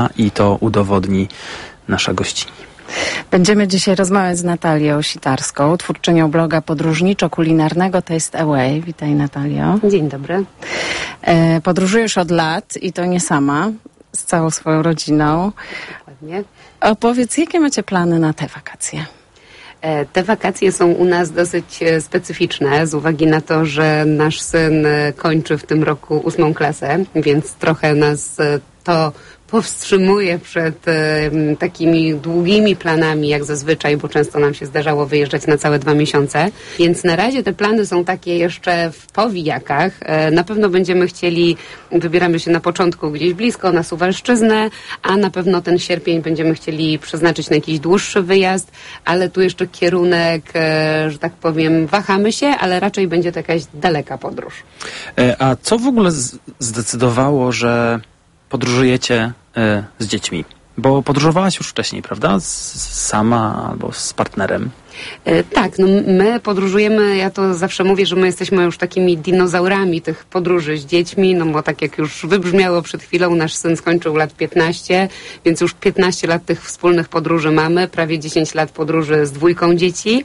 i to udowodni nasza gościni. Będziemy dzisiaj rozmawiać z Natalią Sitarską, twórczynią bloga podróżniczo-kulinarnego Taste Away. Witaj, Natalio. Dzień dobry. Podróżujesz od lat i to nie sama, z całą swoją rodziną. Dokładnie. Opowiedz, jakie macie plany na te wakacje? Te wakacje są u nas dosyć specyficzne z uwagi na to, że nasz syn kończy w tym roku 8. klasę, więc trochę nas to powstrzymuje przed takimi długimi planami jak zazwyczaj, bo często nam się zdarzało wyjeżdżać na całe 2 miesiące. Więc na razie te plany są takie jeszcze w powijakach. Na pewno będziemy chcieli, wybieramy się na początku gdzieś blisko, na Suwalszczyznę, a na pewno ten sierpień będziemy chcieli przeznaczyć na jakiś dłuższy wyjazd, ale tu jeszcze kierunek, że tak powiem, wahamy się, ale raczej będzie to jakaś daleka podróż. A co w ogóle zdecydowało, że podróżujecie z dziećmi? Bo podróżowałaś już wcześniej, prawda? Sama albo z partnerem. Tak, no my podróżujemy, ja to zawsze mówię, że my jesteśmy już takimi dinozaurami tych podróży z dziećmi, no bo tak jak już wybrzmiało przed chwilą, nasz syn skończył lat 15, więc już 15 lat tych wspólnych podróży mamy, prawie 10 lat podróży z 2 dzieci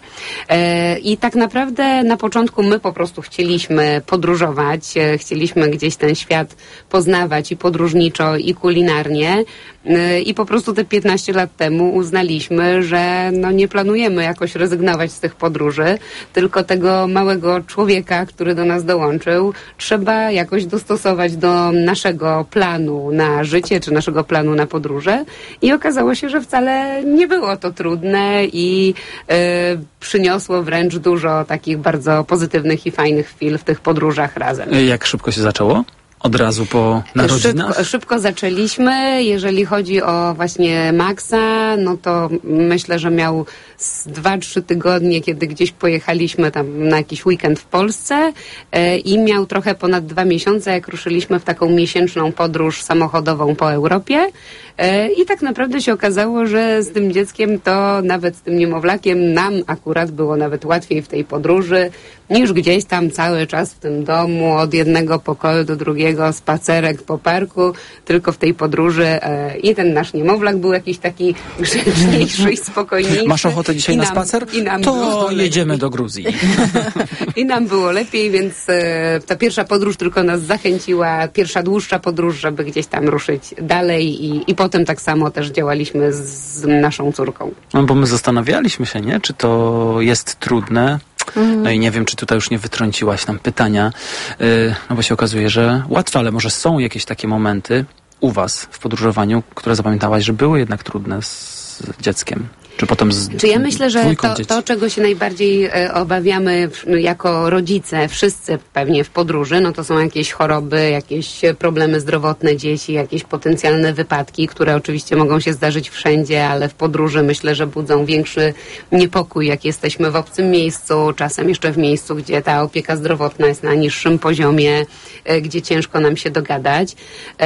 i tak naprawdę na początku my po prostu chcieliśmy podróżować, chcieliśmy gdzieś ten świat poznawać i podróżniczo, i kulinarnie i po prostu te 15 lat temu uznaliśmy, że no nie planujemy jakoś rezygnować z tych podróży, tylko tego małego człowieka, który do nas dołączył, trzeba jakoś dostosować do naszego planu na życie, czy naszego planu na podróże. I okazało się, że wcale nie było to trudne i przyniosło wręcz dużo takich bardzo pozytywnych i fajnych chwil w tych podróżach razem. Jak szybko się zaczęło? Od razu po narodzinach? Szybko zaczęliśmy. Jeżeli chodzi o właśnie Maxa, no to myślę, że miał 2-3 tygodnie, kiedy gdzieś pojechaliśmy tam na jakiś weekend w Polsce i miał trochę ponad 2 miesiące, jak ruszyliśmy w taką miesięczną podróż samochodową po Europie. I tak naprawdę się okazało, że z tym dzieckiem to nawet z tym niemowlakiem nam akurat było nawet łatwiej w tej podróży niż gdzieś tam cały czas w tym domu, od jednego pokoju do drugiego, spacerek po parku, tylko w tej podróży i ten nasz niemowlak był jakiś taki grzeczniejszy i spokojniejszy. Masz ochotę dzisiaj na spacer? To jedziemy do Gruzji. I nam było lepiej, więc ta pierwsza podróż tylko nas zachęciła, pierwsza dłuższa podróż, żeby gdzieś tam ruszyć dalej i potem tak samo też działaliśmy z naszą córką. No bo my zastanawialiśmy się, nie? Czy to jest trudne? No i nie wiem, czy tutaj już nie wytrąciłaś nam pytania, no bo się okazuje, że łatwe, ale może są jakieś takie momenty u was w podróżowaniu, które zapamiętałaś, że były jednak trudne z dzieckiem? Czy potem Czy ja myślę, że to, czego się najbardziej obawiamy jako rodzice, wszyscy pewnie w podróży, no to są jakieś choroby, jakieś problemy zdrowotne dzieci, jakieś potencjalne wypadki, które oczywiście mogą się zdarzyć wszędzie, ale w podróży myślę, że budzą większy niepokój, jak jesteśmy w obcym miejscu, czasem jeszcze w miejscu, gdzie ta opieka zdrowotna jest na niższym poziomie, gdzie ciężko nam się dogadać.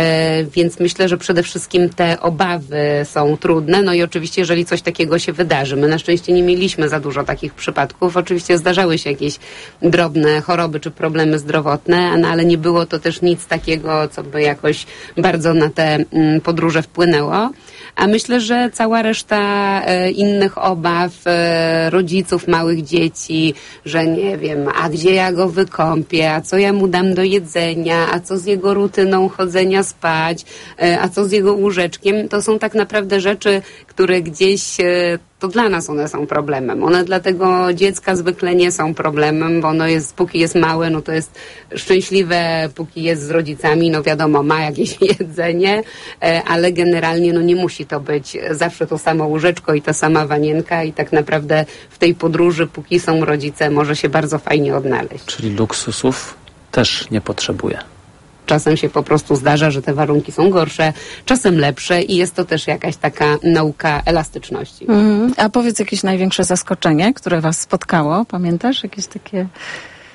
Więc myślę, że przede wszystkim te obawy są trudne. No i oczywiście, jeżeli coś takiego się wydarzy. My na szczęście nie mieliśmy za dużo takich przypadków. Oczywiście zdarzały się jakieś drobne choroby czy problemy zdrowotne, no ale nie było to też nic takiego, co by jakoś bardzo na te podróże wpłynęło. A myślę, że cała reszta innych obaw rodziców małych dzieci, że nie wiem, a gdzie ja go wykąpię, a co ja mu dam do jedzenia, a co z jego rutyną chodzenia spać, a co z jego łóżeczkiem, to są tak naprawdę rzeczy, które gdzieś to dla nas one są problemem. One dla tego dziecka zwykle nie są problemem, bo ono jest, póki jest małe, no to jest szczęśliwe, póki jest z rodzicami, no wiadomo, ma jakieś jedzenie, ale generalnie no nie musi to być zawsze to samo łóżeczko i ta sama wanienka i tak naprawdę w tej podróży, póki są rodzice, może się bardzo fajnie odnaleźć. Czyli luksusów też nie potrzebuje. Czasem się po prostu zdarza, że te warunki są gorsze, czasem lepsze i jest to też jakaś taka nauka elastyczności. A powiedz jakieś największe zaskoczenie, które was spotkało? Pamiętasz? Jakieś takie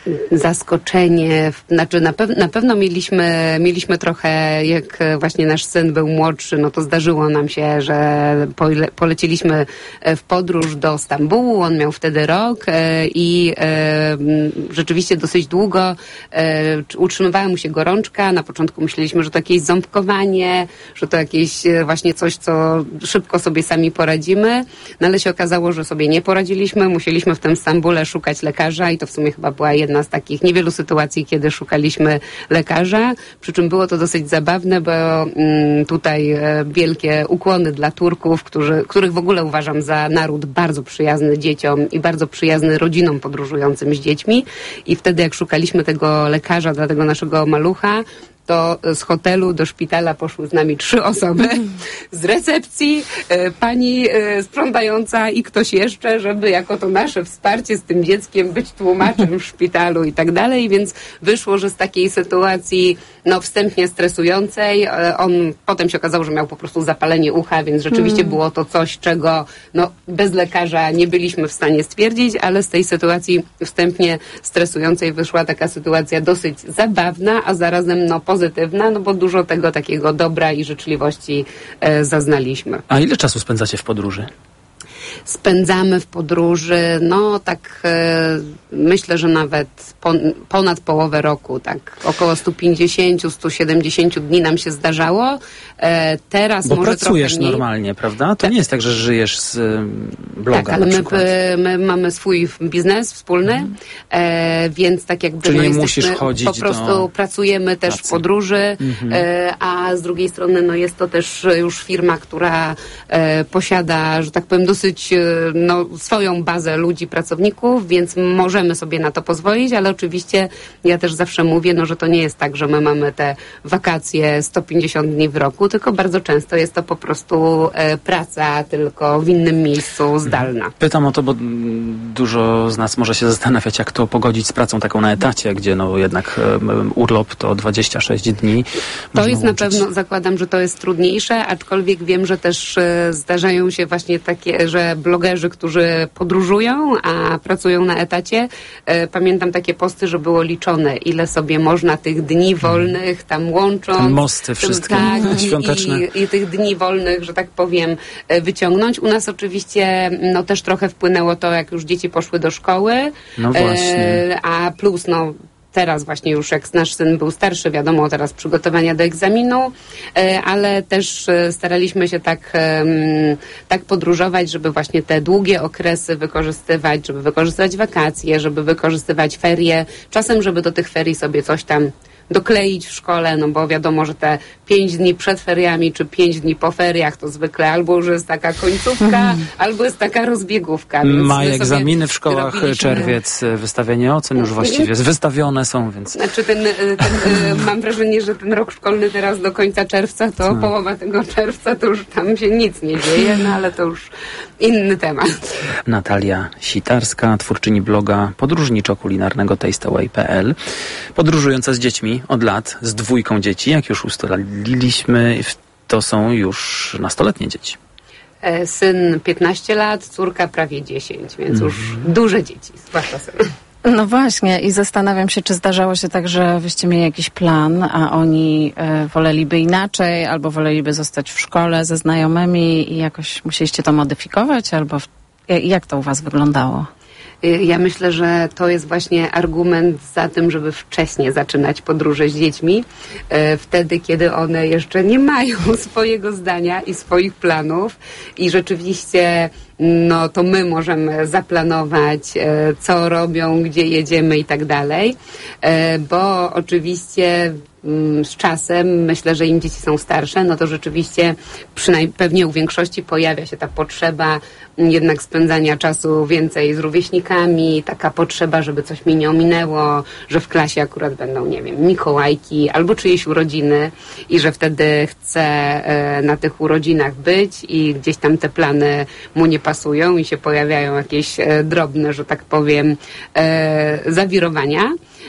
zaskoczenie, znaczy na pewno mieliśmy trochę, jak właśnie nasz syn był młodszy, no to zdarzyło nam się, że poleciliśmy w podróż do Stambułu, on miał wtedy rok i rzeczywiście dosyć długo utrzymywała mu się gorączka. Na początku myśleliśmy, że to jakieś ząbkowanie, że to jakieś właśnie coś, co szybko sobie sami poradzimy, no ale się okazało, że sobie nie poradziliśmy, musieliśmy w tym Stambule szukać lekarza i to w sumie chyba była jedna z takich niewielu sytuacji, kiedy szukaliśmy lekarza, przy czym było to dosyć zabawne, bo tutaj wielkie ukłony dla Turków, których w ogóle uważam za naród bardzo przyjazny dzieciom i bardzo przyjazny rodzinom podróżującym z dziećmi i wtedy jak szukaliśmy tego lekarza dla tego naszego malucha, to z hotelu do szpitala poszły z nami 3 osoby, z recepcji, pani sprzątająca i ktoś jeszcze, żeby jako to nasze wsparcie z tym dzieckiem być tłumaczem w szpitalu i tak dalej, więc wyszło, że z takiej sytuacji wstępnie stresującej, on potem się okazało, że miał po prostu zapalenie ucha, więc rzeczywiście było to coś, czego bez lekarza nie byliśmy w stanie stwierdzić, ale z tej sytuacji wstępnie stresującej wyszła taka sytuacja dosyć zabawna, a zarazem pozytywna, bo dużo tego takiego dobra i życzliwości zaznaliśmy. A ile czasu spędzacie w podróży? Spędzamy w podróży, myślę, że nawet ponad połowę roku, tak około 150-170 dni nam się zdarzało. Teraz bo może pracujesz trochę mniej. Normalnie, prawda? To nie jest tak, że żyjesz z bloga. Tak, ale my mamy swój biznes wspólny, więc tak jakby czyli nie musisz chodzić po prostu pracujemy też w podróży, a z drugiej strony jest to też już firma, która posiada, że tak powiem, dosyć swoją bazę ludzi, pracowników, więc możemy sobie na to pozwolić, ale oczywiście ja też zawsze mówię, że to nie jest tak, że my mamy te wakacje 150 dni w roku, tylko bardzo często jest to po prostu praca, tylko w innym miejscu zdalna. Pytam o to, bo dużo z nas może się zastanawiać, jak to pogodzić z pracą taką na etacie, gdzie jednak urlop to 26 dni. To jest na pewno, zakładam, że to jest trudniejsze, aczkolwiek wiem, że też zdarzają się właśnie takie, że blogerzy, którzy podróżują, a pracują na etacie, pamiętam takie posty, że było liczone, ile sobie można tych dni wolnych tam łącząc. Ten mosty wszystkie świąteczne. I tych dni wolnych, że tak powiem, wyciągnąć. U nas oczywiście też trochę wpłynęło to, jak już dzieci poszły do szkoły. No właśnie. A plus teraz właśnie już jak nasz syn był starszy, wiadomo, teraz przygotowania do egzaminu, ale też staraliśmy się tak podróżować, żeby właśnie te długie okresy wykorzystywać, żeby wykorzystywać wakacje, żeby wykorzystywać ferie. Czasem, żeby do tych ferii sobie coś tam dokleić w szkole, bo wiadomo, że te 5 dni przed feriami, czy 5 dni po feriach, to zwykle albo już jest taka końcówka, albo jest taka rozbiegówka. Maj, egzaminy w szkołach, czerwiec, wystawienie ocen już właściwie wystawione są, więc... Znaczy mam wrażenie, że ten rok szkolny teraz do końca czerwca, to połowa tego czerwca, to już tam się nic nie dzieje, ale to już inny temat. Natalia Sitarska, twórczyni bloga podróżniczo-kulinarnego tasteaway.pl, podróżująca z dziećmi od lat, z 2 dzieci, jak już ustaliliśmy, to są już nastoletnie dzieci. Syn 15 lat, córka prawie 10, więc już duże dzieci, zwłaszcza syn. No właśnie i zastanawiam się, czy zdarzało się tak, że wyście mieli jakiś plan, a oni woleliby inaczej, albo woleliby zostać w szkole ze znajomymi i jakoś musieliście to modyfikować, albo jak to u was wyglądało? Ja myślę, że to jest właśnie argument za tym, żeby wcześniej zaczynać podróże z dziećmi, wtedy, kiedy one jeszcze nie mają swojego zdania i swoich planów i rzeczywiście to my możemy zaplanować, co robią, gdzie jedziemy i tak dalej, bo oczywiście z czasem, myślę, że im dzieci są starsze, to rzeczywiście pewnie u większości pojawia się ta potrzeba jednak spędzania czasu więcej z rówieśnikami, taka potrzeba, żeby coś mnie nie ominęło, że w klasie akurat będą, nie wiem, Mikołajki albo czyjeś urodziny i że wtedy chce na tych urodzinach być i gdzieś tam te plany mu nie pasują i się pojawiają jakieś drobne, że tak powiem, zawirowania.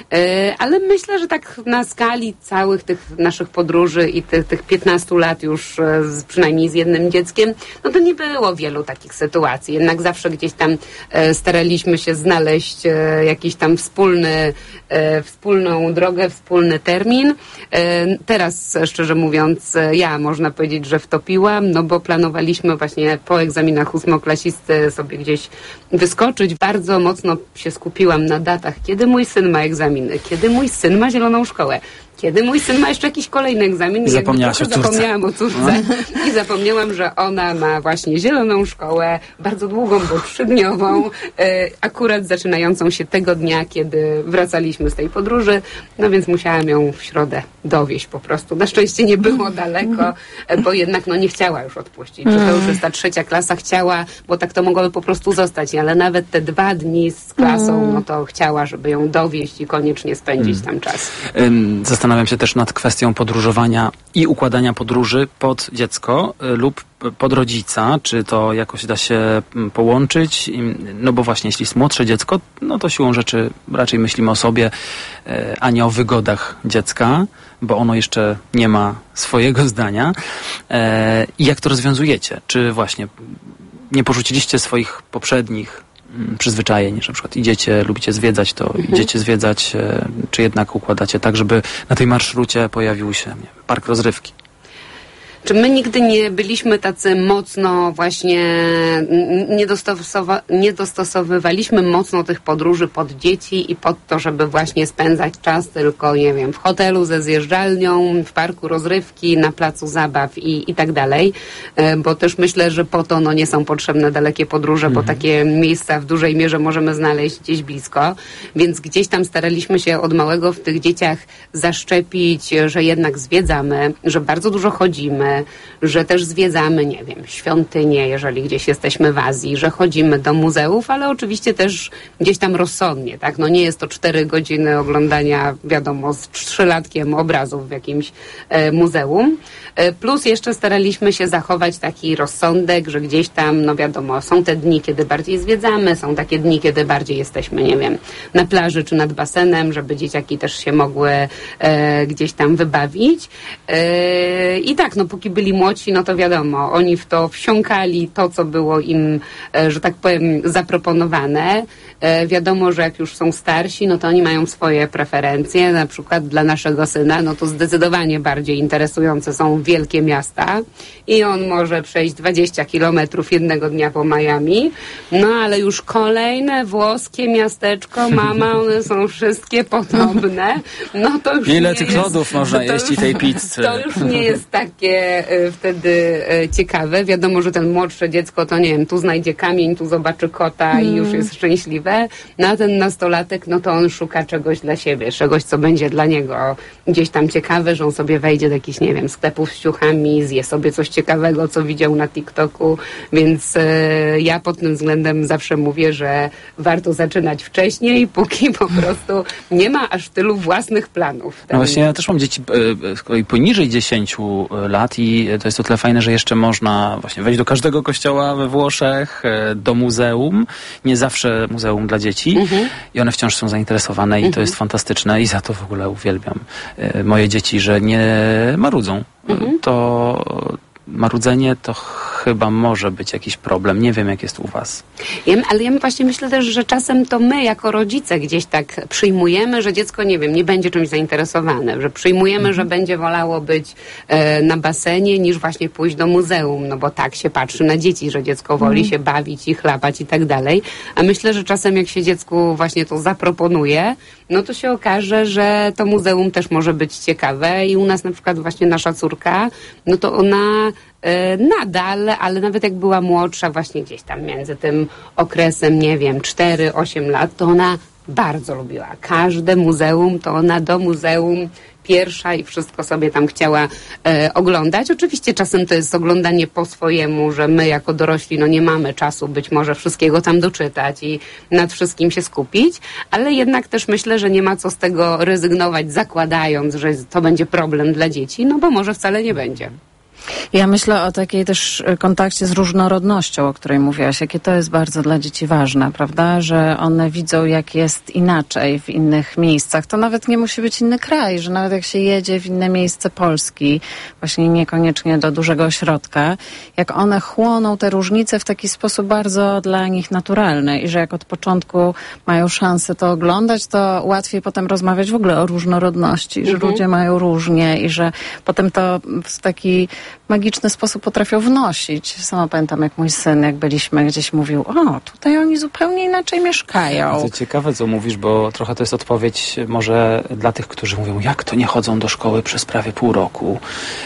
Ale myślę, że tak na skali całych tych naszych podróży i tych 15 lat już przynajmniej z jednym dzieckiem, no to nie było wielu takich sytuacji. Jednak zawsze gdzieś tam staraliśmy się znaleźć jakiś tam wspólną drogę, wspólny termin. Teraz, szczerze mówiąc, ja można powiedzieć, że wtopiłam, no bo planowaliśmy właśnie po egzaminach ósmoklasisty sobie gdzieś wyskoczyć. Bardzo mocno się skupiłam na datach, kiedy mój syn ma egzaminy, kiedy mój syn ma zieloną szkołę, kiedy mój syn ma jeszcze jakiś kolejny egzamin. Zapomniałam o córce. I zapomniałam, że ona ma właśnie zieloną szkołę, bardzo długą, bo 3-dniową, akurat zaczynającą się tego dnia, kiedy wracaliśmy z tej podróży. No więc musiałam ją w środę dowieźć po prostu. Na szczęście nie było daleko, bo jednak nie chciała już odpuścić. Że to już jest ta 3. klasa, chciała, bo tak to mogłoby po prostu zostać, ale nawet te 2 dni z klasą, no to chciała, żeby ją dowieźć i koniecznie spędzić tam czas. Zastanawiam się też nad kwestią podróżowania i układania podróży pod dziecko lub pod rodzica, czy to jakoś da się połączyć, no bo właśnie jeśli jest młodsze dziecko, no to siłą rzeczy raczej myślimy o sobie, a nie o wygodach dziecka, bo ono jeszcze nie ma swojego zdania. I jak to rozwiązujecie? Czy właśnie nie porzuciliście swoich poprzednich przyzwyczajeń, że na przykład lubicie zwiedzać, to idziecie zwiedzać, czy jednak układacie tak, żeby na tej marszrucie pojawił się park rozrywki? Czy my nigdy nie byliśmy tacy mocno właśnie, nie dostosowywaliśmy mocno tych podróży pod dzieci i pod to, żeby właśnie spędzać czas tylko, nie wiem, w hotelu ze zjeżdżalnią, w parku rozrywki, na placu zabaw i tak dalej, bo też myślę, że po to nie są potrzebne dalekie podróże, bo takie miejsca w dużej mierze możemy znaleźć gdzieś blisko, więc gdzieś tam staraliśmy się od małego w tych dzieciach zaszczepić, że jednak zwiedzamy, że bardzo dużo chodzimy, że też zwiedzamy, nie wiem, świątynie, jeżeli gdzieś jesteśmy w Azji, że chodzimy do muzeów, ale oczywiście też gdzieś tam rozsądnie, tak? Nie jest to 4 godziny oglądania, wiadomo, z 3-latkiem obrazów w jakimś muzeum. Plus jeszcze staraliśmy się zachować taki rozsądek, że gdzieś tam, wiadomo, są te dni, kiedy bardziej zwiedzamy, są takie dni, kiedy bardziej jesteśmy, nie wiem, na plaży czy nad basenem, żeby dzieciaki też się mogły gdzieś tam wybawić. I tak, póki byli młodsi, to wiadomo, oni w to wsiąkali to, co było im, że tak powiem, zaproponowane. Wiadomo, że jak już są starsi, to oni mają swoje preferencje. Na przykład dla naszego syna, to zdecydowanie bardziej interesujące są wielkie miasta i on może przejść 20 kilometrów jednego dnia po Miami, ale już kolejne włoskie miasteczko, mama, one są wszystkie podobne. To już ile tych lodów można jeść i tej pizzy? To już nie jest takie wtedy ciekawe. Wiadomo, że ten młodsze dziecko to, nie wiem, tu znajdzie kamień, tu zobaczy kota i już jest szczęśliwe. A ten nastolatek, to on szuka czegoś dla siebie, czegoś, co będzie dla niego gdzieś tam ciekawe, że on sobie wejdzie do jakichś, nie wiem, sklepów z ciuchami, zje sobie coś ciekawego, co widział na TikToku, więc ja pod tym względem zawsze mówię, że warto zaczynać wcześniej, póki po prostu nie ma aż tylu własnych planów. Właśnie ja też mam dzieci z kolei poniżej 10 lat i to jest o tyle fajne, że jeszcze można właśnie wejść do każdego kościoła we Włoszech, do muzeum, nie zawsze muzeum dla dzieci i one wciąż są zainteresowane i to jest fantastyczne i za to w ogóle uwielbiam moje dzieci, że nie marudzą. To marudzenie to chyba może być jakiś problem. Nie wiem, jak jest u was. Ale ja właśnie myślę też, że czasem to my jako rodzice gdzieś tak przyjmujemy, że dziecko, nie wiem, nie będzie czymś zainteresowane, że przyjmujemy, że będzie wolało być na basenie niż właśnie pójść do muzeum, bo tak się patrzy na dzieci, że dziecko woli się bawić i chlapać i tak dalej. A myślę, że czasem jak się dziecku właśnie to zaproponuje, to się okaże, że to muzeum też może być ciekawe i u nas na przykład właśnie nasza córka, to ona nadal, ale nawet jak była młodsza, właśnie gdzieś tam między tym okresem, nie wiem, 4-8 lat, to ona bardzo lubiła. Każde muzeum, to ona do muzeum pierwsza i wszystko sobie tam chciała oglądać. Oczywiście czasem to jest oglądanie po swojemu, że my jako dorośli nie mamy czasu być może wszystkiego tam doczytać i nad wszystkim się skupić, ale jednak też myślę, że nie ma co z tego rezygnować, zakładając, że to będzie problem dla dzieci, bo może wcale nie będzie. Ja myślę o takiej też kontakcie z różnorodnością, o której mówiłaś, jakie to jest bardzo dla dzieci ważne, prawda? Że one widzą, jak jest inaczej w innych miejscach. To nawet nie musi być inny kraj, że nawet jak się jedzie w inne miejsce Polski, właśnie niekoniecznie do dużego ośrodka, jak one chłoną te różnice w taki sposób bardzo dla nich naturalny i że jak od początku mają szansę to oglądać, to łatwiej potem rozmawiać w ogóle o różnorodności, że ludzie mają różnie i że potem to w taki magiczny sposób potrafią wnosić. Sama pamiętam, jak mój syn, jak byliśmy gdzieś, mówił, tutaj oni zupełnie inaczej mieszkają. To ciekawe, co mówisz, bo trochę to jest odpowiedź może dla tych, którzy mówią, jak to nie chodzą do szkoły przez prawie pół roku.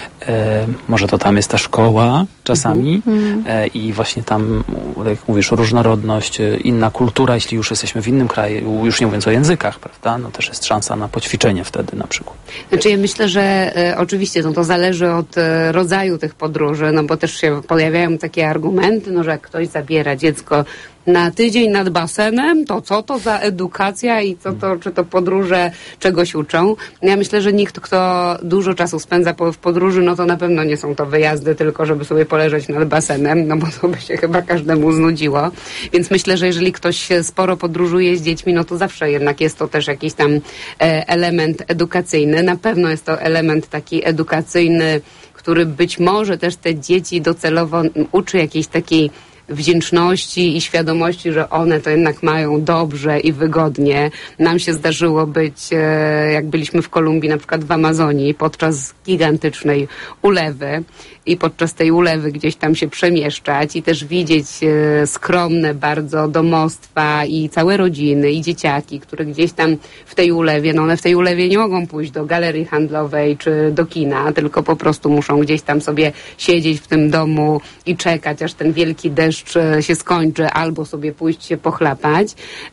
Może to tam jest ta szkoła czasami i właśnie tam, jak mówisz, różnorodność, inna kultura, jeśli już jesteśmy w innym kraju, już nie mówiąc o językach, prawda, no też jest szansa na poćwiczenie wtedy na przykład. Znaczy ja myślę, że oczywiście to zależy od rodzaju tych podróży, no bo też się pojawiają takie argumenty, no że jak ktoś zabiera dziecko na tydzień nad basenem, to co to za edukacja i czy to podróże czegoś uczą. Ja myślę, że nikt, kto dużo czasu spędza w podróży, no to na pewno nie są to wyjazdy tylko, żeby sobie poleżeć nad basenem, no bo to by się chyba każdemu znudziło. Więc myślę, że jeżeli ktoś sporo podróżuje z dziećmi, no to zawsze jednak jest to też jakiś tam element edukacyjny. Na pewno jest to element taki edukacyjny, który być może też te dzieci docelowo uczy jakiejś takiej wdzięczności i świadomości, że one to jednak mają dobrze i wygodnie. Nam się zdarzyło być, jak byliśmy w Kolumbii, na przykład w Amazonii, podczas gigantycznej ulewy i podczas tej ulewy gdzieś tam się przemieszczać i też widzieć skromne bardzo domostwa i całe rodziny i dzieciaki, które gdzieś tam w tej ulewie, no one w tej ulewie nie mogą pójść do galerii handlowej czy do kina, tylko po prostu muszą gdzieś tam sobie siedzieć w tym domu i czekać, aż ten wielki deszcz się skończy, albo sobie pójść się pochlapać.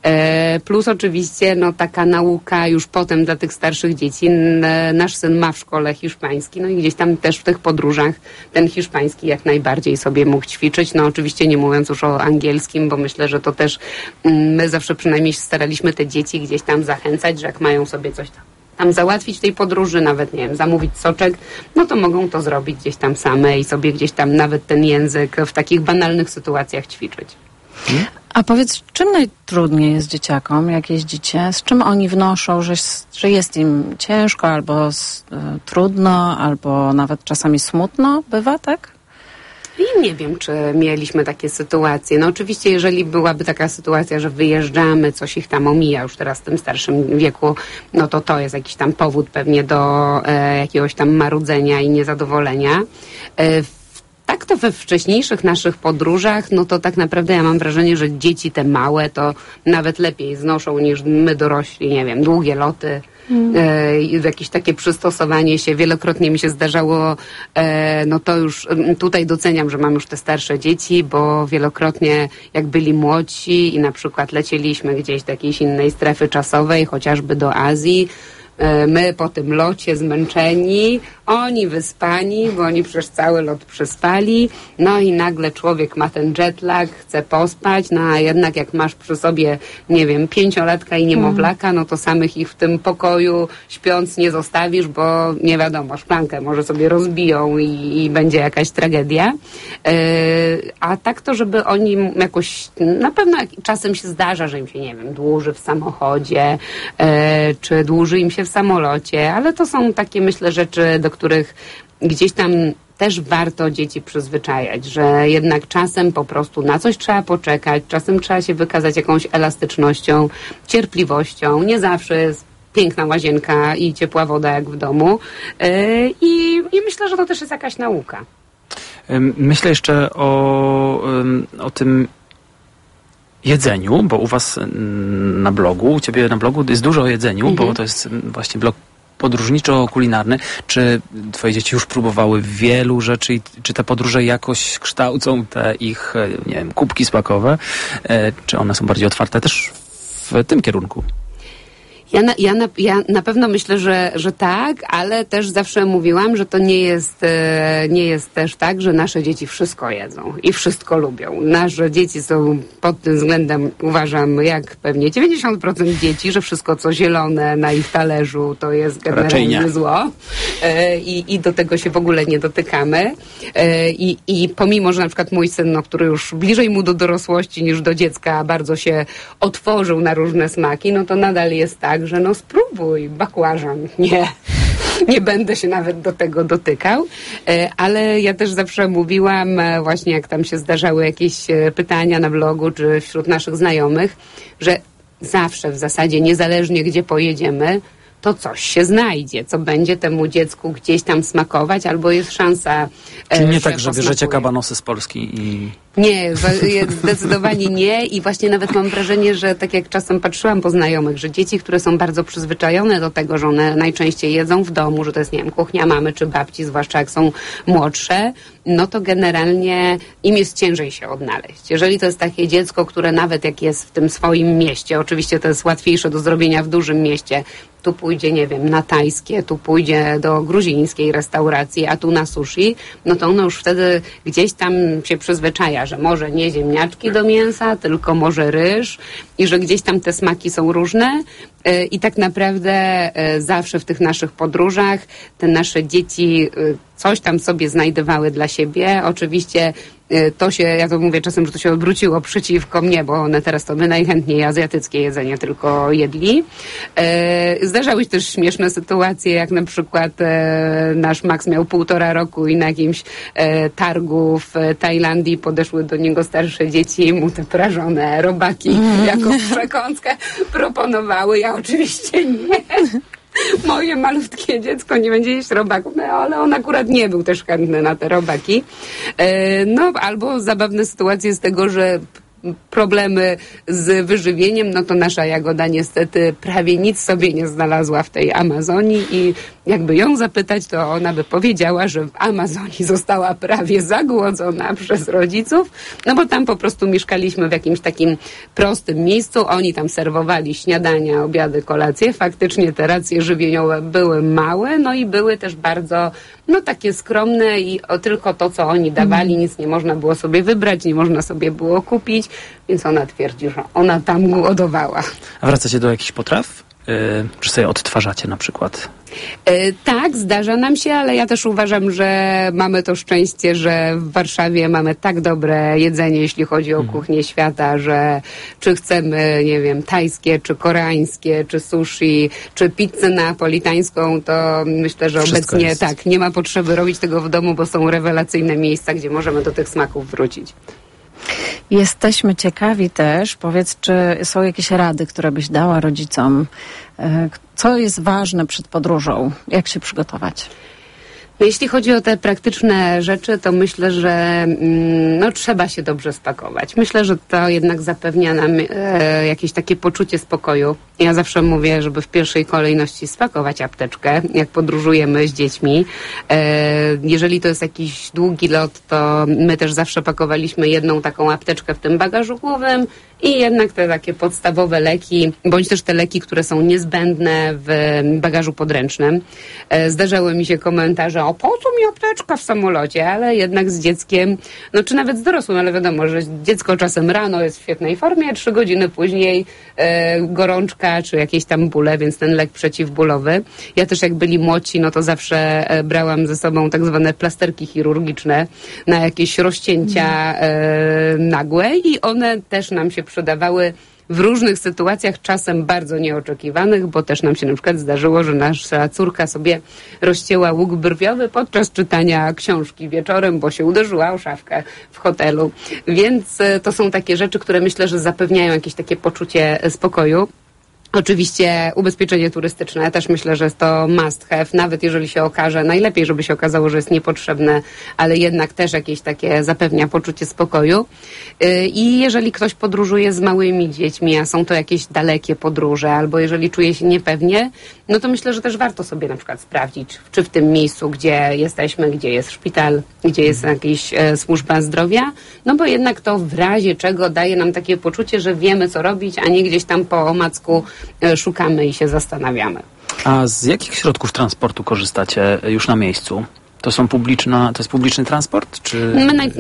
Plus oczywiście no taka nauka już potem dla tych starszych dzieci. Nasz syn ma w szkole hiszpański, no i gdzieś tam też w tych podróżach ten hiszpański jak najbardziej sobie mógł ćwiczyć. No oczywiście nie mówiąc już o angielskim, bo myślę, że to też my zawsze przynajmniej staraliśmy te dzieci gdzieś tam zachęcać, że jak mają sobie coś tam załatwić w tej podróży, nawet, nie wiem, zamówić soczek, no to mogą to zrobić gdzieś tam same i sobie gdzieś tam nawet ten język w takich banalnych sytuacjach ćwiczyć. A powiedz, czym najtrudniej jest dzieciakom, jak jeździcie? Z czym oni wnoszą, że jest im ciężko, albo trudno, albo nawet czasami smutno? Bywa, tak? I nie wiem, czy mieliśmy takie sytuacje. No oczywiście, jeżeli byłaby taka sytuacja, że wyjeżdżamy, coś ich tam omija już teraz w tym starszym wieku, no to jest jakiś tam powód pewnie do jakiegoś tam marudzenia i niezadowolenia. Tak to we wcześniejszych naszych podróżach, no to tak naprawdę ja mam wrażenie, że dzieci te małe to nawet lepiej znoszą niż my dorośli, nie wiem, długie loty. Jakieś takie przystosowanie się. Wielokrotnie mi się zdarzało, no to już tutaj doceniam, że mam już te starsze dzieci, bo wielokrotnie jak byli młodsi i na przykład lecieliśmy gdzieś do jakiejś innej strefy czasowej, chociażby do Azji, my po tym locie zmęczeni, oni wyspani, bo oni przecież cały lot przespali, no i nagle człowiek ma ten jetlag, chce pospać, no a jednak jak masz przy sobie, nie wiem, 5-latka i niemowlaka, no to samych ich w tym pokoju śpiąc nie zostawisz, bo nie wiadomo, szklankę może sobie rozbiją i będzie jakaś tragedia. A tak to, żeby oni jakoś, na pewno czasem się zdarza, że im się, nie wiem, dłuży w samochodzie, czy dłuży im się w samolocie, ale to są takie, myślę, rzeczy, do których gdzieś tam też warto dzieci przyzwyczajać, że jednak czasem po prostu na coś trzeba poczekać, czasem trzeba się wykazać jakąś elastycznością, cierpliwością. Nie zawsze jest piękna łazienka i ciepła woda jak w domu. I myślę, że to też jest jakaś nauka. Myślę jeszcze o tym jedzeniu, bo u was na blogu, u ciebie na blogu jest dużo o jedzeniu, bo to jest właśnie blog podróżniczo-kulinarny. Czy twoje dzieci już próbowały wielu rzeczy i czy te podróże jakoś kształcą te ich, nie wiem, kubki smakowe? Czy one są bardziej otwarte też w tym kierunku? Ja na pewno myślę, że tak, ale też zawsze mówiłam, że to nie jest też tak, że nasze dzieci wszystko jedzą i wszystko lubią. Nasze dzieci są pod tym względem, uważam, jak pewnie 90% dzieci, że wszystko co zielone na ich talerzu to jest generalnie zło i do tego się w ogóle nie dotykamy. I pomimo, że na przykład mój syn, który już bliżej mu do dorosłości niż do dziecka bardzo się otworzył na różne smaki, no to nadal jest tak, że spróbuj bakłażan. Nie będę się nawet do tego dotykał, ale ja też zawsze mówiłam, właśnie jak tam się zdarzały jakieś pytania na blogu czy wśród naszych znajomych, że zawsze w zasadzie, niezależnie gdzie pojedziemy, to coś się znajdzie, co będzie temu dziecku gdzieś tam smakować, albo jest szansa. Czyli nie tak, że bierzecie kabanosy z Polski i... Nie, zdecydowanie nie i właśnie nawet mam wrażenie, że tak jak czasem patrzyłam po znajomych, że dzieci, które są bardzo przyzwyczajone do tego, że one najczęściej jedzą w domu, że to jest, nie wiem, kuchnia mamy czy babci, zwłaszcza jak są młodsze, no to generalnie im jest ciężej się odnaleźć. Jeżeli to jest takie dziecko, które nawet jak jest w tym swoim mieście, oczywiście to jest łatwiejsze do zrobienia w dużym mieście, tu pójdzie, nie wiem, na tajskie, tu pójdzie do gruzińskiej restauracji, a tu na sushi, no to ono już wtedy gdzieś tam się przyzwyczaja, że może nie ziemniaczki do mięsa, tylko może ryż i że gdzieś tam te smaki są różne i tak naprawdę zawsze w tych naszych podróżach te nasze dzieci coś tam sobie znajdowały dla siebie. Oczywiście to się, ja to mówię czasem, że to się odwróciło przeciwko mnie, bo one teraz to by najchętniej azjatyckie jedzenie tylko jedli. Zdarzały się też śmieszne sytuacje, jak na przykład nasz Max miał 1,5 roku i na jakimś targu w Tajlandii podeszły do niego starsze dzieci i mu te prażone robaki jako przekąskę proponowały. Ja oczywiście nie. Moje malutkie dziecko nie będzie jeść robaków, no, ale on akurat nie był też chętny na te robaki. No, albo zabawne sytuacje z tego, że problemy z wyżywieniem, no to nasza Jagoda niestety prawie nic sobie nie znalazła w tej Amazonii i jakby ją zapytać, to ona by powiedziała, że w Amazonii została prawie zagłodzona przez rodziców, no bo tam po prostu mieszkaliśmy w jakimś takim prostym miejscu, oni tam serwowali śniadania, obiady, kolacje, faktycznie te racje żywieniowe były małe, no i były też bardzo, no takie skromne i tylko to, co oni dawali, nic nie można było sobie wybrać, nie można sobie było kupić, więc ona twierdzi, że ona tam głodowała. A wracacie do jakichś potraw? Czy sobie odtwarzacie na przykład? Tak, zdarza nam się, ale ja też uważam, że mamy to szczęście, że w Warszawie mamy tak dobre jedzenie, jeśli chodzi o kuchnię świata, że czy chcemy, nie wiem, tajskie, czy koreańskie, czy sushi, czy pizzę neapolitańską, to myślę, że wszystko obecnie jest. Tak, nie ma potrzeby robić tego w domu, bo są rewelacyjne miejsca, gdzie możemy do tych smaków wrócić. Jesteśmy ciekawi też, powiedz, czy są jakieś rady, które byś dała rodzicom? Co jest ważne przed podróżą? Jak się przygotować? No jeśli chodzi o te praktyczne rzeczy, to myślę, że no, trzeba się dobrze spakować. Myślę, że to jednak zapewnia nam jakieś takie poczucie spokoju. Ja zawsze mówię, żeby w pierwszej kolejności spakować apteczkę, jak podróżujemy z dziećmi. Jeżeli to jest jakiś długi lot, to my też zawsze pakowaliśmy jedną taką apteczkę w tym bagażu głównym i jednak te takie podstawowe leki, bądź też te leki, które są niezbędne w bagażu podręcznym. Zdarzały mi się komentarze, o po co mi apteczka w samolocie, ale jednak z dzieckiem, no czy nawet z dorosłym, ale wiadomo, że dziecko czasem rano jest w świetnej formie, 3 godziny później gorączka czy jakieś tam bóle, więc ten lek przeciwbólowy. Ja też jak byli młodsi, no to zawsze brałam ze sobą tak zwane plasterki chirurgiczne na jakieś rozcięcia nagłe i one też nam się przydawały w różnych sytuacjach, czasem bardzo nieoczekiwanych, bo też nam się na przykład zdarzyło, że nasza córka sobie rozcięła łuk brwiowy podczas czytania książki wieczorem, bo się uderzyła o szafkę w hotelu. Więc to są takie rzeczy, które myślę, że zapewniają jakieś takie poczucie spokoju. Oczywiście ubezpieczenie turystyczne, też myślę, że jest to must have, nawet jeżeli się okaże, najlepiej, żeby się okazało, że jest niepotrzebne, ale jednak też jakieś takie zapewnia poczucie spokoju. I jeżeli ktoś podróżuje z małymi dziećmi, a są to jakieś dalekie podróże, albo jeżeli czuje się niepewnie, no to myślę, że też warto sobie na przykład sprawdzić, czy w tym miejscu, gdzie jesteśmy, gdzie jest szpital, gdzie jest jakaś służba zdrowia, no bo jednak to w razie czego daje nam takie poczucie, że wiemy, co robić, a nie gdzieś tam po omacku szukamy i się zastanawiamy. A z jakich środków transportu korzystacie już na miejscu? To jest publiczny transport? Czy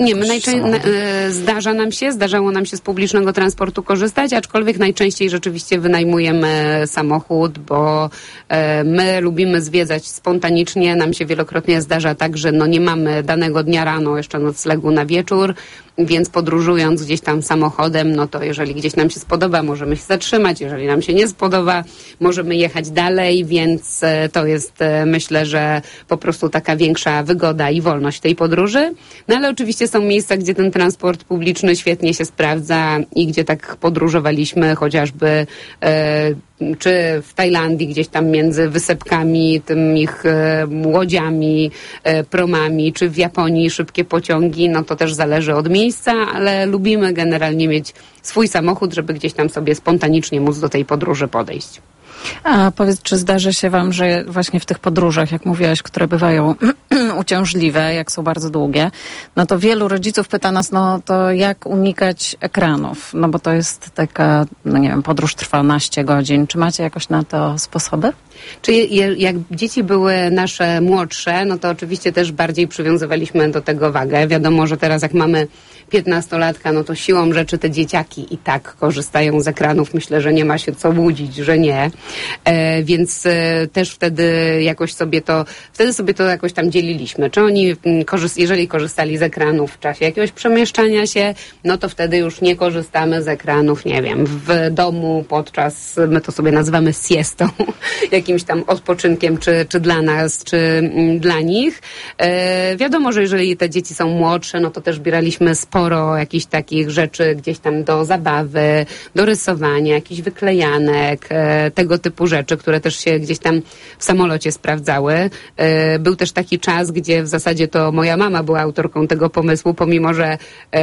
zdarzało nam się z publicznego transportu korzystać, aczkolwiek najczęściej rzeczywiście wynajmujemy samochód, bo my lubimy zwiedzać spontanicznie. Nam się wielokrotnie zdarza tak, że nie mamy danego dnia rano jeszcze noclegu na wieczór, więc podróżując gdzieś tam samochodem, to jeżeli gdzieś nam się spodoba, możemy się zatrzymać, jeżeli nam się nie spodoba, możemy jechać dalej, więc to jest, myślę, że po prostu taka większa wygoda i wolność tej podróży. Ale oczywiście są miejsca, gdzie ten transport publiczny świetnie się sprawdza i gdzie tak podróżowaliśmy, chociażby czy w Tajlandii, gdzieś tam między wysepkami, tym ich łodziami, promami, czy w Japonii szybkie pociągi, to też zależy od miejsca, ale lubimy generalnie mieć swój samochód, żeby gdzieś tam sobie spontanicznie móc do tej podróży podejść. A powiedz, czy zdarzy się wam, że właśnie w tych podróżach, jak mówiłaś, które bywają uciążliwe, jak są bardzo długie, to wielu rodziców pyta nas, to jak unikać ekranów? Bo to jest taka, podróż trwa naście godzin. Czy macie jakoś na to sposoby? Czyli jak dzieci były nasze młodsze, to oczywiście też bardziej przywiązywaliśmy do tego wagę. Wiadomo, że teraz jak mamy 15-latka, to siłą rzeczy te dzieciaki i tak korzystają z ekranów. Myślę, że nie ma się co łudzić, że nie. Więc też wtedy sobie to jakoś tam dzieliliśmy. Czy oni, jeżeli korzystali z ekranów w czasie jakiegoś przemieszczania się, to wtedy już nie korzystamy z ekranów, w domu podczas, my to sobie nazywamy siestą, jakimś tam odpoczynkiem, czy dla nas, czy dla nich. Wiadomo, że jeżeli te dzieci są młodsze, to też bieraliśmy sporo jakichś takich rzeczy gdzieś tam do zabawy, do rysowania, jakichś wyklejanek, tego typu rzeczy, które też się gdzieś tam w samolocie sprawdzały. Był też taki czas, gdzie w zasadzie to moja mama była autorką tego pomysłu, pomimo że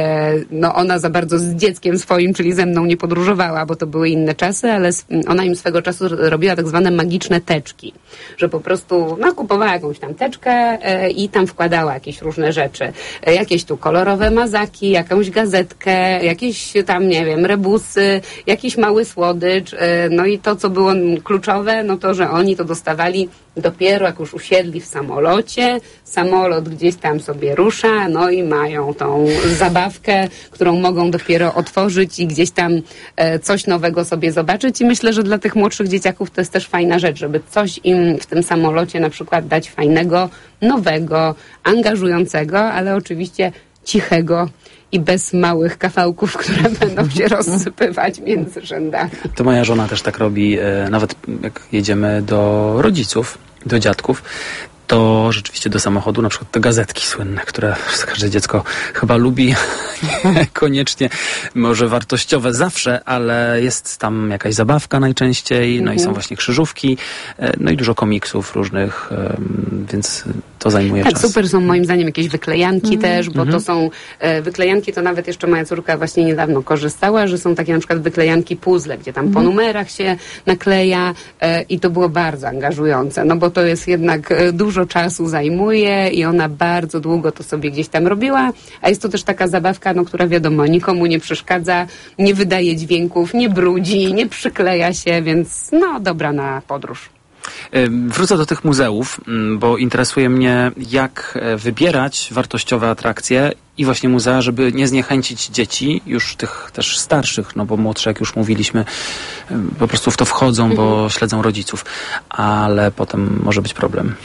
ona za bardzo z dzieckiem swoim, czyli ze mną nie podróżowała, bo to były inne czasy, ale ona im swego czasu robiła tak zwane magiczne teczki, że po prostu kupowała jakąś tam teczkę i tam wkładała jakieś różne rzeczy. Jakieś tu kolorowe mazaki, jakąś gazetkę, jakieś tam, rebusy, jakiś mały słodycz. I to, co było kluczowe, to, że oni to dostawali dopiero jak już usiedli w samolocie, samolot gdzieś tam sobie rusza, i mają tą zabawkę, którą mogą dopiero otworzyć i gdzieś tam coś nowego sobie zobaczyć. I myślę, że dla tych młodszych dzieciaków to jest też fajna rzecz, żeby coś im w tym samolocie na przykład dać fajnego, nowego, angażującego, ale oczywiście cichego i bez małych kawałków, które będą się rozsypywać między rzędami. To moja żona też tak robi, nawet jak jedziemy do rodziców, do dziadków, to rzeczywiście do samochodu na przykład te gazetki słynne, które każde dziecko chyba lubi, koniecznie może wartościowe zawsze, ale jest tam jakaś zabawka najczęściej, i są właśnie krzyżówki, i dużo komiksów różnych, więc to zajmuje czas. Super są moim zdaniem jakieś wyklejanki też, bo to są wyklejanki, to nawet jeszcze moja córka właśnie niedawno korzystała, że są takie na przykład wyklejanki puzzle, gdzie tam po numerach się nakleja i to było bardzo angażujące, bo to jest jednak dużo czasu zajmuje i ona bardzo długo to sobie gdzieś tam robiła, a jest to też taka zabawka, która wiadomo, nikomu nie przeszkadza, nie wydaje dźwięków, nie brudzi, nie przykleja się, więc dobra na podróż. Wrócę do tych muzeów, bo interesuje mnie, jak wybierać wartościowe atrakcje i właśnie muzea, żeby nie zniechęcić dzieci, już tych też starszych, bo młodsze, jak już mówiliśmy, po prostu w to wchodzą, bo śledzą rodziców, ale potem może być problem.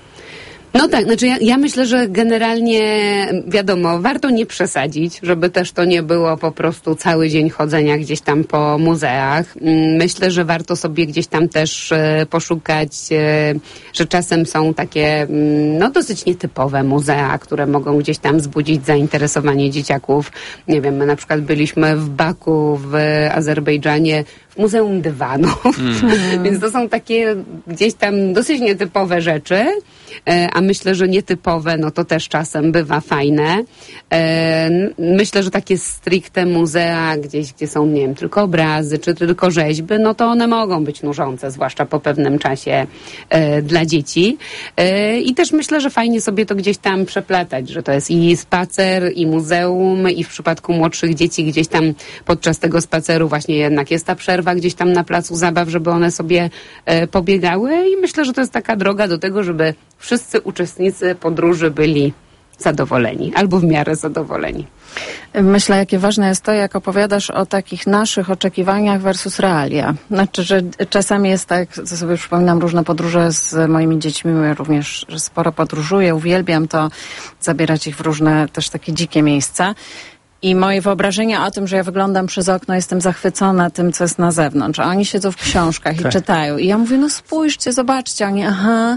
Tak, ja myślę, że generalnie wiadomo, warto nie przesadzić, żeby też to nie było po prostu cały dzień chodzenia gdzieś tam po muzeach. Myślę, że warto sobie gdzieś tam też poszukać, że czasem są takie dosyć nietypowe muzea, które mogą gdzieś tam wzbudzić zainteresowanie dzieciaków. Nie wiem, my na przykład byliśmy w Baku w Azerbejdżanie w Muzeum Dywanów, więc to są takie gdzieś tam dosyć nietypowe rzeczy, a a myślę, że nietypowe, no to też czasem bywa fajne. Myślę, że takie stricte muzea gdzieś, gdzie są, nie wiem, tylko obrazy, czy tylko rzeźby, no to one mogą być nużące, zwłaszcza po pewnym czasie dla dzieci. I też myślę, że fajnie sobie to gdzieś tam przeplatać, że to jest i spacer, i muzeum, i w przypadku młodszych dzieci gdzieś tam podczas tego spaceru właśnie jednak jest ta przerwa gdzieś tam na placu zabaw, żeby one sobie pobiegały i myślę, że to jest taka droga do tego, żeby wszyscy uczestnicy podróży byli zadowoleni albo w miarę zadowoleni. Myślę, jakie ważne jest to, jak opowiadasz o takich naszych oczekiwaniach versus realia. Znaczy, że czasami jest tak, co sobie przypominam różne podróże z moimi dziećmi, ja również sporo podróżuję, uwielbiam to, zabierać ich w różne też takie dzikie miejsca. I moje wyobrażenia o tym, że ja wyglądam przez okno, jestem zachwycona tym, co jest na zewnątrz. A oni siedzą w książkach i czytają. I ja mówię, no spójrzcie, zobaczcie. Oni, aha.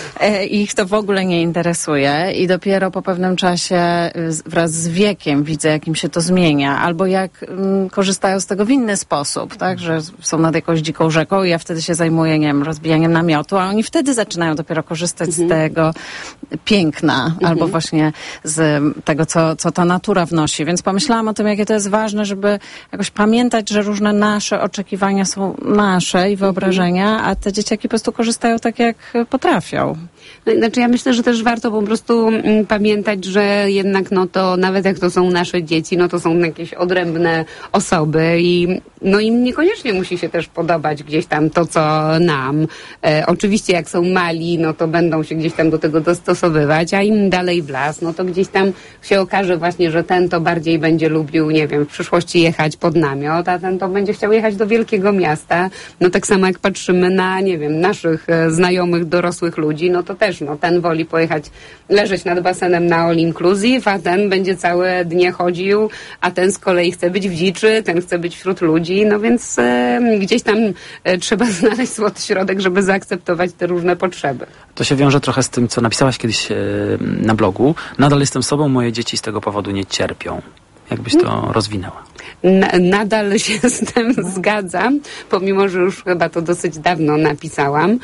I ich to w ogóle nie interesuje. I dopiero po pewnym czasie wraz z wiekiem widzę, jak im się to zmienia. Albo jak korzystają z tego w inny sposób, tak? Że są nad jakąś dziką rzeką i ja wtedy się zajmuję, nie wiem, rozbijaniem namiotu, a oni wtedy zaczynają dopiero korzystać z tego piękna. Albo właśnie z tego, co ta natura wnosi. Więc pomyślałam o tym, jakie to jest ważne, żeby jakoś pamiętać, że różne nasze oczekiwania są nasze i wyobrażenia, a te dzieciaki po prostu korzystają tak, jak potrafią. Znaczy ja myślę, że też warto po prostu pamiętać, że jednak no to nawet jak to są nasze dzieci, no to są jakieś odrębne osoby i no im niekoniecznie musi się też podobać gdzieś tam to, co nam. Oczywiście jak są mali, no to będą się gdzieś tam do tego dostosowywać, a im dalej w las, no to gdzieś tam się okaże właśnie, że ten to bardziej będzie lubił, nie wiem, w przyszłości jechać pod namiot, a ten to będzie chciał jechać do wielkiego miasta. No tak samo jak patrzymy na, nie wiem, naszych znajomych, dorosłych ludzi, no to też, no ten woli pojechać, leżeć nad basenem na all inclusive, a ten będzie całe dnie chodził, a ten z kolei chce być w dziczy, ten chce być wśród ludzi, no więc gdzieś tam trzeba znaleźć złoty środek, żeby zaakceptować te różne potrzeby. To się wiąże trochę z tym, co napisałaś kiedyś na blogu. Nadal jestem sobą, moje dzieci z tego powodu nie cierpią. Jakbyś to rozwinęła? Nadal się z tym zgadzam, pomimo, że już chyba to dosyć dawno napisałam.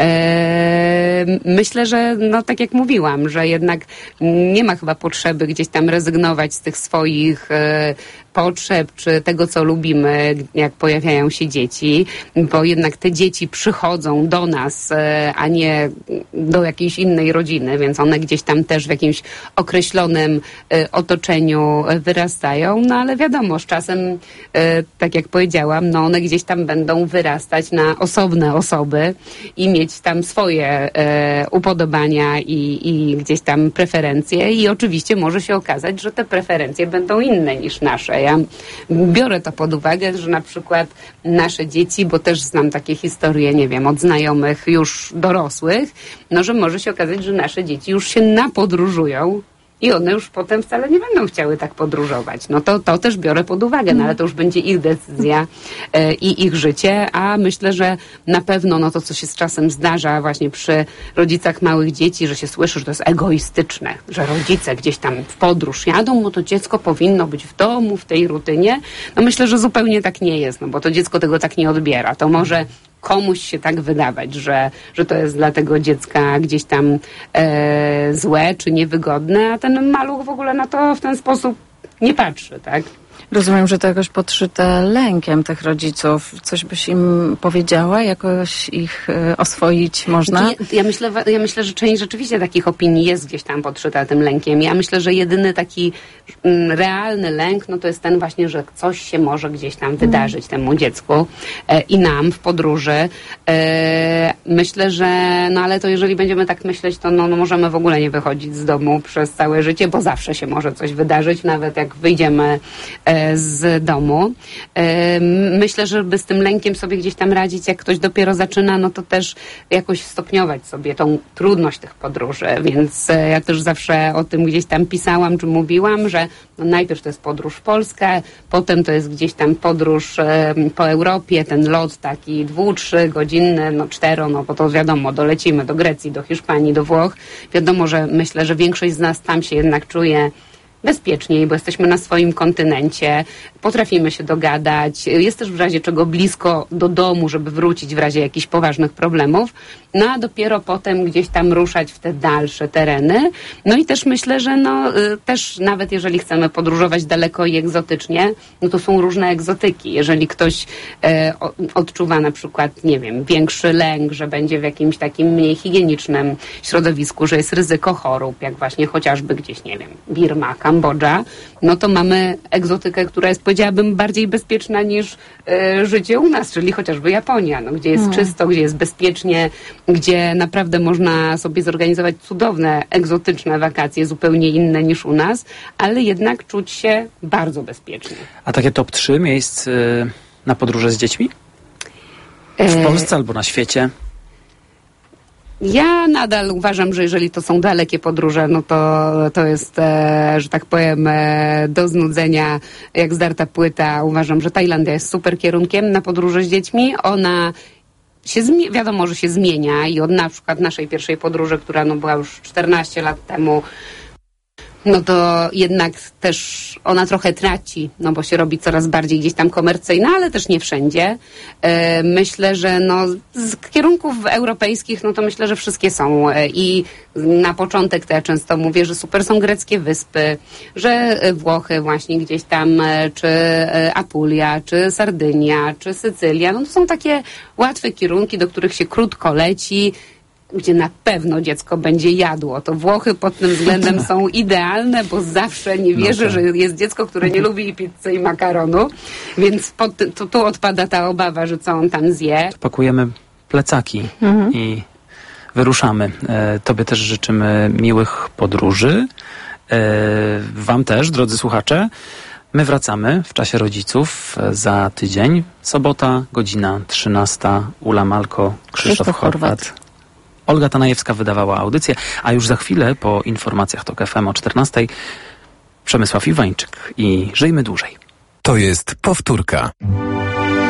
Myślę, że no tak jak mówiłam, że jednak nie ma chyba potrzeby gdzieś tam rezygnować z tych swoich potrzeb, czy tego, co lubimy, jak pojawiają się dzieci, bo jednak te dzieci przychodzą do nas, a nie do jakiejś innej rodziny, więc one gdzieś tam też w jakimś określonym otoczeniu wyrastają, no ale wiadomo, z czasem, tak jak powiedziałam, no one gdzieś tam będą wyrastać na osobne osoby i mieć tam swoje upodobania i gdzieś tam preferencje i oczywiście może się okazać, że te preferencje będą inne niż nasze. Ja biorę to pod uwagę, że na przykład nasze dzieci, bo też znam takie historie, nie wiem, od znajomych już dorosłych, no że może się okazać, że nasze dzieci już się napodróżują i one już potem wcale nie będą chciały tak podróżować. No to też biorę pod uwagę, no ale to już będzie ich decyzja i ich życie, a myślę, że na pewno no to, co się z czasem zdarza właśnie przy rodzicach małych dzieci, że się słyszy, że to jest egoistyczne, że rodzice gdzieś tam w podróż jadą, no to dziecko powinno być w domu, w tej rutynie. No myślę, że zupełnie tak nie jest, no bo to dziecko tego tak nie odbiera. To może komuś się tak wydawać, że to jest dla tego dziecka gdzieś tam złe czy niewygodne, a ten maluch w ogóle na to w ten sposób nie patrzy, tak? Rozumiem, że to jakoś podszyte lękiem tych rodziców. Coś byś im powiedziała? Jakoś ich oswoić można? Ja myślę, że część rzeczywiście takich opinii jest gdzieś tam podszyta tym lękiem. Ja myślę, że jedyny taki realny lęk, no to jest ten właśnie, że coś się może gdzieś tam wydarzyć temu dziecku i nam w podróży. Myślę, że no ale to jeżeli będziemy tak myśleć, to no możemy w ogóle nie wychodzić z domu przez całe życie, bo zawsze się może coś wydarzyć, nawet jak wyjdziemy z domu. Myślę, że żeby z tym lękiem sobie gdzieś tam radzić, jak ktoś dopiero zaczyna, no to też jakoś stopniować sobie tą trudność tych podróży, więc ja też zawsze o tym gdzieś tam pisałam, czy mówiłam, że no najpierw to jest podróż w Polskę, potem to jest gdzieś tam podróż po Europie, ten lot taki 2-3 godzinny, no 4, no bo to wiadomo, dolecimy do Grecji, do Hiszpanii, do Włoch. Wiadomo, że myślę, że większość z nas tam się jednak czuje bezpieczniej, bo jesteśmy na swoim kontynencie, potrafimy się dogadać, jest też w razie czego blisko do domu, żeby wrócić w razie jakichś poważnych problemów, no a dopiero potem gdzieś tam ruszać w te dalsze tereny. No i też myślę, że też nawet jeżeli chcemy podróżować daleko i egzotycznie, no to są różne egzotyki. Jeżeli ktoś odczuwa na przykład, nie wiem, większy lęk, że będzie w jakimś takim mniej higienicznym środowisku, że jest ryzyko chorób, jak właśnie chociażby gdzieś, nie wiem, Birma, Kambodża, no to mamy egzotykę, która jest, powiedziałabym, bardziej bezpieczna niż życie u nas, czyli chociażby Japonia, gdzie jest czysto, gdzie jest bezpiecznie, gdzie naprawdę można sobie zorganizować cudowne, egzotyczne wakacje, zupełnie inne niż u nas, ale jednak czuć się bardzo bezpiecznie. A takie top 3 miejsc na podróże z dziećmi? W Polsce albo na świecie? Ja nadal uważam, że jeżeli to są dalekie podróże, no to jest, że tak powiem, do znudzenia, jak zdarta płyta. Uważam, że Tajlandia jest super kierunkiem na podróże z dziećmi. Ona wiadomo, że się zmienia i od na przykład naszej pierwszej podróży, która była już 14 lat temu, no to jednak też ona trochę traci, bo się robi coraz bardziej gdzieś tam komercyjna, ale też nie wszędzie. Myślę, że z kierunków europejskich, to myślę, że wszystkie są. I na początek to ja często mówię, że super są greckie wyspy, że Włochy właśnie gdzieś tam, czy Apulia, czy Sardynia, czy Sycylia, to są takie łatwe kierunki, do których się krótko leci, gdzie na pewno dziecko będzie jadło. To Włochy pod tym względem są idealne, bo zawsze nie wierzę, że jest dziecko, które nie lubi i pizzy i makaronu, więc tu odpada ta obawa, że co on tam zje. Pakujemy plecaki i wyruszamy. Tobie też życzymy miłych podróży. Wam też, drodzy słuchacze. My wracamy w czasie rodziców za tydzień. Sobota, godzina 13. Ula Malko, Krzysztof Horwat. Olga Tanajewska wydawała audycję, a już za chwilę po informacjach TOK FM o 14:00 Przemysław Iwańczyk i Żyjmy dłużej. To jest powtórka.